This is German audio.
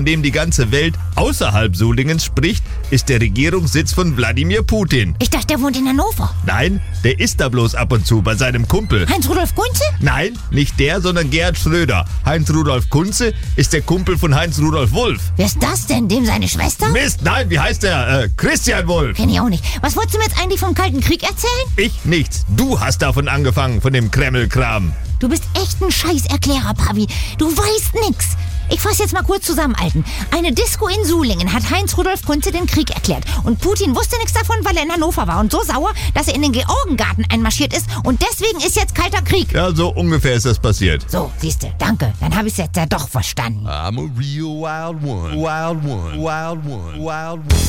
dem die ganze Welt außerhalb Sulingens spricht, ist der Regierungssitz von Wladimir Putin. Ich dachte, der wohnt in Hannover. Nein, der ist da bloß ab und zu bei seinem Kumpel. Heinz-Rudolf Kunze? Nein, nicht der, sondern Gerhard Schröder. Heinz-Rudolf Kunze ist der Kumpel von Heinz-Rudolf Wulff. Wer ist das denn? Dem seine Schwester? Mist, nein, wie heißt der? Christian Wulff. Kenn ich auch nicht. Was wolltest du mir jetzt eigentlich vom Kalten Krieg erzählen? Ich nichts. Du hast davon angefangen, von dem Kreml-Kram. Du bist echt ein Scheißerklärer, Pavi. Du weißt nix. Ich fass jetzt mal kurz zusammen, Alten. Eine Disco in Sulingen hat Heinz-Rudolf Kunze den Krieg erklärt. Und Putin wusste nichts davon, weil er in Hannover war. Und so sauer, dass er in den Georgengarten einmarschiert ist. Und deswegen ist jetzt Kalter Krieg. Ja, so ungefähr ist das passiert. So, siehste, danke. Dann habe ich's jetzt ja doch verstanden. I'm a real wild one. Wild one. Wild one. Wild one.